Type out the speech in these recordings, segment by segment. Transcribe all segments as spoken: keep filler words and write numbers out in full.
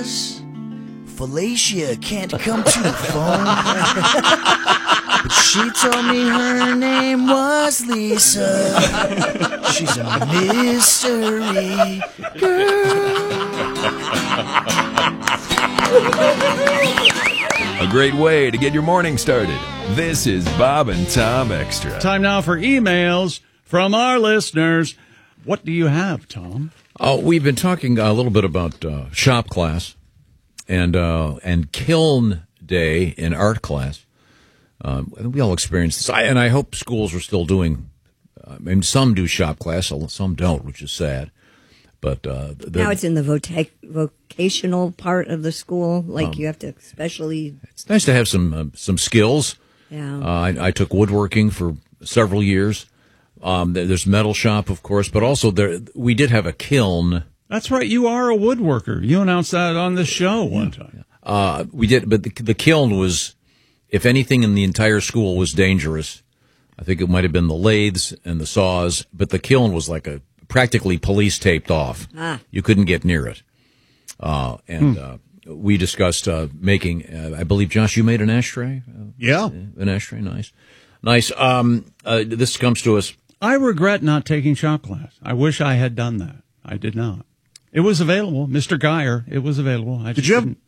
'cause Felicia can't come to the phone. But she told me her name was Lisa. She's a mystery girl. A great way to get your morning started. This is Bob and Tom Extra. Time now for emails from our listeners. What do you have, Tom? Oh, we've been talking a little bit about uh, shop class and uh, and kiln day in art class. Um, we all experience this, I, and I hope schools are still doing. Uh, I mean, some do shop class, some don't, which is sad. But uh, now it's in the voca- vocational part of the school. Like um, you have to especially. It's nice to have some uh, some skills. Yeah. Uh, I, I took woodworking for several years. Um, there's metal shop, of course, but also there we did have a kiln. That's right. You are a woodworker. You announced that on the show one time. Uh, we did, but the, the kiln was, if anything in the entire school was dangerous, I think it might have been the lathes and the saws, but the kiln was like a practically police taped off. Ah. You couldn't get near it. Uh, and hmm. uh, we discussed uh, making, uh, I believe, Josh, you made an ashtray? Uh, yeah. An ashtray, nice. Nice. Um, uh, this comes to us. I regret not taking shop class. I wish I had done that. I did not. It was available. Mister Geyer, it was available. I just did you have, didn't,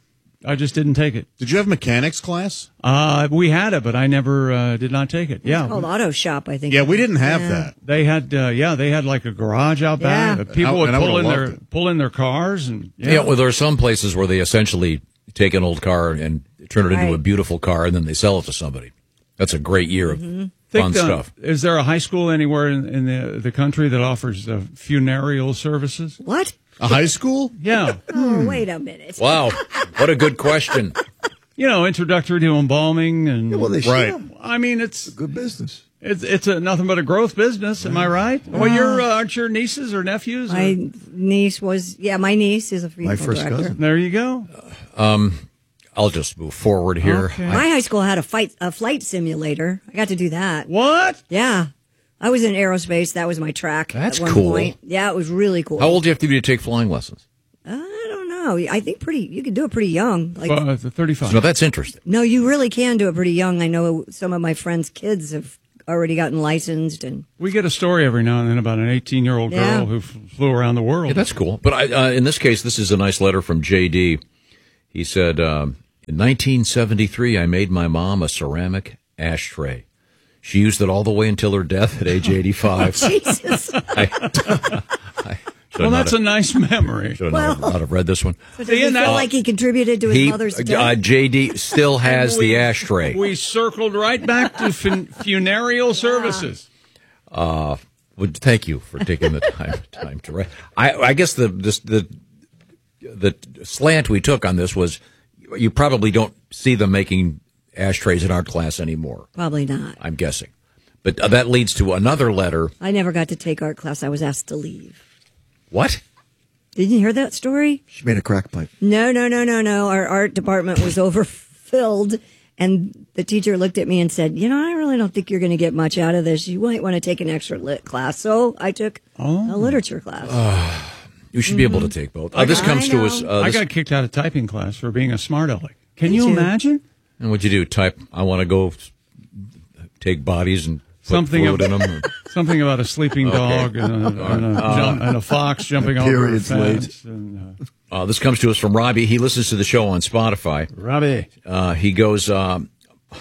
I just didn't take it. Did you have mechanics class? Uh, we had it, but I never uh, did not take it. Yeah. It's called auto shop, I think. Yeah, we didn't have yeah. that. They had, uh, yeah, they had like a garage out back. Yeah. People would pull in their it. pull in their cars, and yeah. yeah. Well, there are some places where they essentially take an old car and turn it into right. a beautiful car, and then they sell it to somebody. That's a great year mm-hmm. of Think, fun uh, stuff. Is there a high school anywhere in, in the the country that offers uh, funereal services? What? A high school? Yeah. Oh, wait a minute. Wow, what a good question. You know, introductory to embalming and Yeah, well, they should. Right. I mean, it's Good business. it's it's a, nothing but a growth business. Am I right? Well, your uh, aren't your nieces or nephews? Or? My niece was, yeah, my niece is a funeral My first director. cousin. There you go. Um, I'll just move forward here. Okay. My high school had a fight a flight simulator. I got to do that. What? Yeah. I was in aerospace. That was my track. That's at one cool. Point. Yeah, it was really cool. How old do you have to be to take flying lessons? Uh, I don't know. I think pretty. You can do it pretty young. Like, Uh, thirty-five. No, that's interesting. no, you really can do it pretty young. I know some of my friends' kids have already gotten licensed, and We get a story every now and then about an eighteen-year-old girl Yeah. who f- flew around the world. Yeah, that's cool. But I, uh, in this case, this is a nice letter from J D. He said, um, in nineteen seventy-three, I made my mom a ceramic ashtray. She used it all the way until her death at age eighty-five. Jesus. I, I well, that's a nice memory. should have not, Well- not have read this one. So does he Ian, feel that- like he contributed to his He, mother's uh, death? J D still has the ashtray. We circled right back to fun- funereal services. Uh, well, thank you for taking the time time to write. I, I guess the, this, the the slant we took on this was you probably don't see them making ashtrays in art class anymore. Probably not. I'm guessing, but uh, that leads to another letter. I never got to take art class. I was asked to leave. What? Didn't you hear that story? She made a crack pipe. No, no, no, no, no. Our art department was overfilled, and the teacher looked at me and said, you know, I really don't think you're going to get much out of this. You might want to take an extra lit class. So I took Oh. a literature class. Uh, you should be able to take both. Uh, this I comes to know. us. Uh, I this, got kicked out of typing class for being a smart aleck. Can Me you too. imagine? and what'd you do? Type. I want to go take bodies and put Something food ab- in them. Something about a sleeping dog and a, and, a jump, and a fox jumping over a Period's fence. And, uh, Uh, this comes to us from Robbie. He listens to the show on Spotify. Robbie. Uh, he goes, um,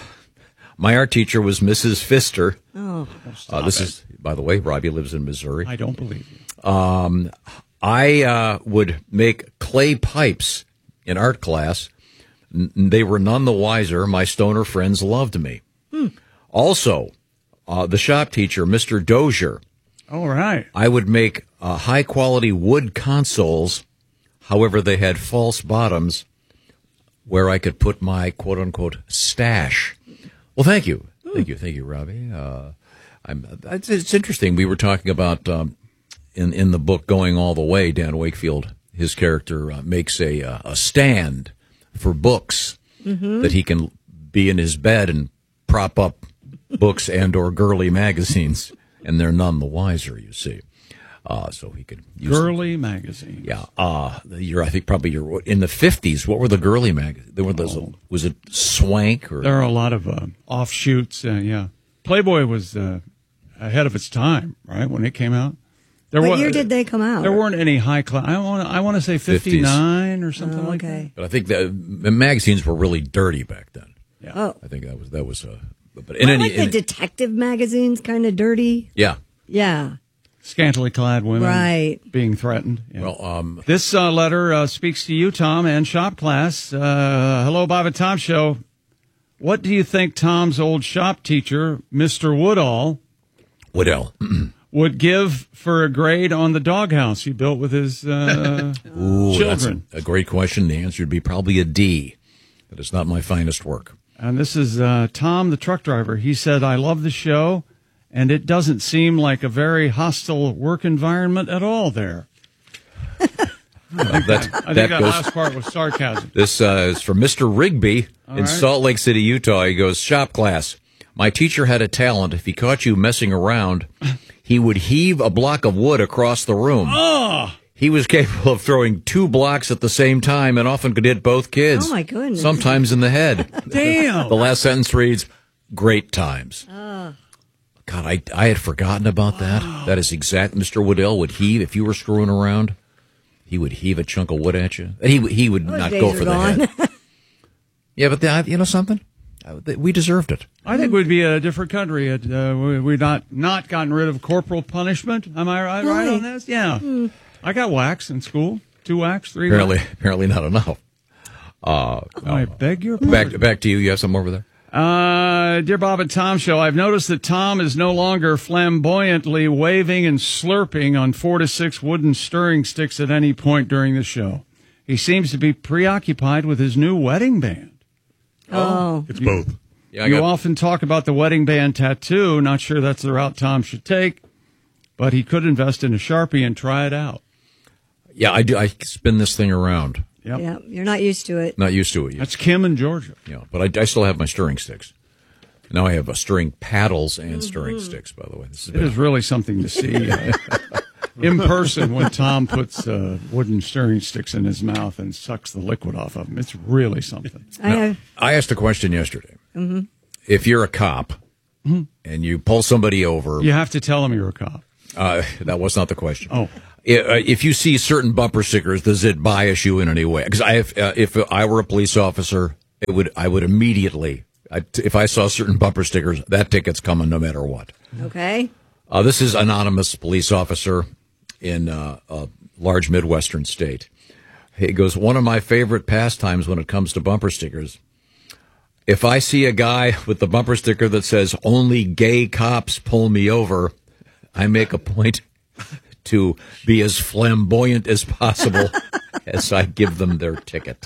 my art teacher was Missus Pfister. Oh, Uh, this is, by the way, Robbie lives in Missouri. I don't believe you. Um, I uh, would make clay pipes in art class. N- they were none the wiser. My stoner friends loved me. Hmm. Also, uh, the shop teacher, Mister Dozier, All right. I would make uh, high-quality wood consoles. However, they had false bottoms where I could put my quote-unquote stash. Well, thank you. Thank you. Thank you, Robbie. Uh, I'm, it's, it's interesting. We were talking about um, in, in the book Going All the Way, Dan Wakefield, his character uh, makes a, uh, a stand for books Mm-hmm. that he can be in his bed and prop up books and or girly magazines, and they're none the wiser, you see. uh, so he could use Girly magazine. Yeah, uh, you're, I think probably you're in the fifties. What were the girly magazines? There were those, Oh. was it Swank or? There are a lot of uh, offshoots. Uh, yeah, Playboy was uh, ahead of its time, right, when it came out. There What wa- year did they come out? There weren't any high class. I want. I want to say fifty-nine or something Oh, like okay. But I think the, the magazines were really dirty back then. that. Yeah. Oh, I think that was that was. Uh, but in Not any, like the in- detective magazines, kind of dirty. yeah. Yeah. Scantily clad women, Right. being threatened. Yeah. Well, um, This uh, letter uh, speaks to you, Tom, and shop class. Uh, hello, Bob and Tom Show. What do you think Tom's old shop teacher, Mister Woodall, Woodell. would give for a grade on the doghouse he built with his uh, Ooh, that's a, children? a great question. The answer would be probably a D. That is not my finest work. And this is uh, Tom, the truck driver. He said, I love the show, and it doesn't seem like a very hostile work environment at all there. Uh, that I that think that goes. last part was sarcasm. This uh, is from Mister Rigby in right. Salt Lake City, Utah. He goes, shop class. My teacher had a talent. If he caught you messing around, he would heave a block of wood across the room. Oh, He was capable of throwing two blocks at the same time and often could hit both kids. Oh, my goodness. Sometimes in the head. damn. The last sentence reads, great times. God, I, I had forgotten about that. That is exact. Mister Woodell would heave, if you were screwing around, he would heave a chunk of wood at you. He, would- he would Those not days go are for gone. the head. Yeah, but the, you know something? Uh, We deserved it. I think we'd be a different country. Had, uh, we we not not gotten rid of corporal punishment. Am I right, right Really? on this? Yeah. I got whacks in school. Two whacks, three Apparently, whacks. apparently not enough. I beg your pardon. Back, back to you. You have some over there? Uh, dear Bob and Tom Show, I've noticed that Tom is no longer flamboyantly waving and slurping on four to six wooden stirring sticks at any point during the show. He seems to be preoccupied with his new wedding band. Oh. It's both. Yeah, I You got, often talk about the wedding band tattoo. Not sure that's the route Tom should take, but he could invest in a Sharpie and try it out. yeah, I do. I spin this thing around. Yep. Yeah, you're not used to it. Not used to it yet. That's Kim in Georgia. Yeah, but I, I still have my stirring sticks. Now I have uh, stirring paddles and stirring sticks, by the way. This has It been is really something to see uh, in person when Tom puts uh, wooden stirring sticks in his mouth and sucks the liquid off of them. It's really something. I have. I asked a question yesterday. If you're a cop and you pull somebody over, You have to tell him you're a cop. uh, that was not the question. Oh. I- uh, If you see certain bumper stickers, does it bias you in any way? Because I, if, uh, if I were a police officer, it would, I would immediately, I, if I saw certain bumper stickers, that ticket's coming no matter what. Okay. Uh, this is anonymous police officer in uh, a large Midwestern state. He goes, one of my favorite pastimes when it comes to bumper stickers. If I see a guy with the bumper sticker that says only gay cops pull me over, I make a point to be as flamboyant as possible as I give them their ticket.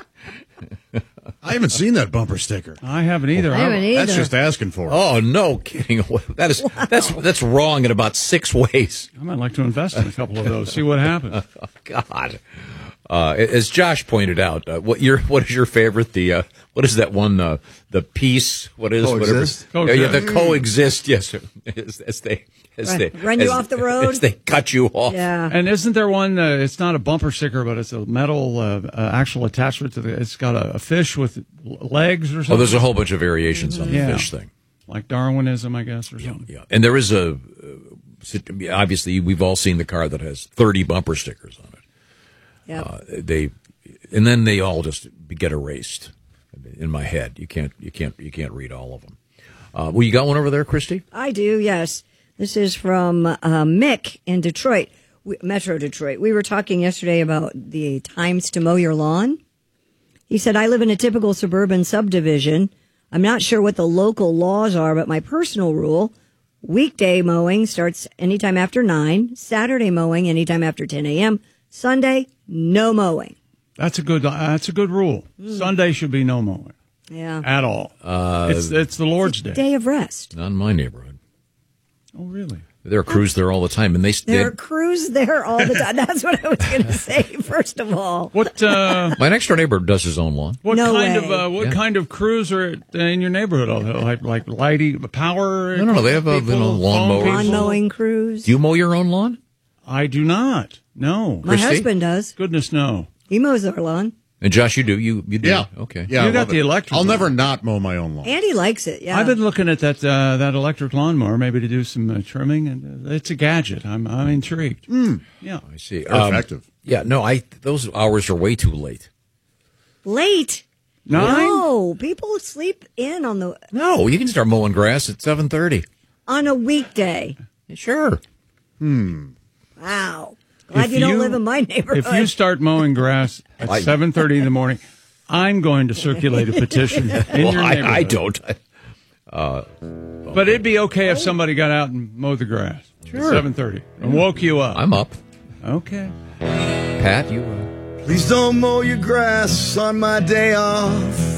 I haven't seen that bumper sticker. I haven't either. I haven't either. That's just asking for it. Oh, no kidding. That is, that's, that's wrong in about six ways. I might like to invest in a couple of those, see what happens. God. Uh, as Josh pointed out, uh, what your what is your favorite? The uh, what is that one? Uh, the peace. What is Coexist? whatever? Yeah, yeah, the Coexist. coexist. Yes, as, as they as Run- they run you as- off the road? As they cut you off. Yeah. And isn't there one, uh, it's not a bumper sticker, but it's a metal uh, uh, actual attachment to the, it's got a, a fish with l- legs or something? Oh, there's a whole bunch of variations on the Yeah. fish thing. Like Darwinism, I guess, or something. Yeah, and there is a uh, sit- obviously we've all seen the car that has thirty bumper stickers on it. Yeah. Uh, they and then they all just get erased in my head. You can't you can't you can't read all of them. Uh, well, you got one over there, Christy? I do, yes. This is from uh, Mick in Detroit, we, Metro Detroit. We were talking yesterday about the times to mow your lawn. He said, I live in a typical suburban subdivision. I'm not sure what the local laws are, but my personal rule, weekday mowing starts anytime after nine, Saturday mowing anytime after ten a.m., Sunday, no mowing. That's a good, that's a good rule. Sunday should be no mowing Yeah. at all. it's, it's the Lord's Day. Day of rest. Not in my neighborhood. Oh, really? There are crews there all the time, and they. There are they crews there all the time. That's what I was going to say, first of all. What, uh, my next door neighbor does his own lawn. what No kind way. of, uh, what Yeah. kind of crews are in your neighborhood? Like, like lighting, power? No, no, no, they have, uh, people, you know, lawn phone mowers. people? Lawn mowing crews. Do you mow your own lawn? I do not. No. My Christy? husband does. Goodness, no. He mows our lawn. And Josh, you do. You you do. Yeah. Okay. Yeah. You I got love the it. electric I'll one. never not mow my own lawn. And he likes it, yeah. I've been looking at that uh, that electric lawnmower, maybe to do some uh, trimming, and uh, it's a gadget. I'm I'm intrigued. Yeah. I see. They're effective. Yeah. No, I. Those hours are way too late. Late. Nine? No, people sleep in on the No, you can start mowing grass at seven thirty. on a weekday. Sure. Wow. Glad If you don't you- live in my neighborhood. If you start mowing grass at I- seven thirty in the morning, I'm going to circulate a petition in Well, your I, neighborhood. I don't. But it'd be okay if somebody got out and mowed the grass at seven thirty and woke you up. I'm up. Okay. Pat, you. Uh, Please don't mow your grass on my day off.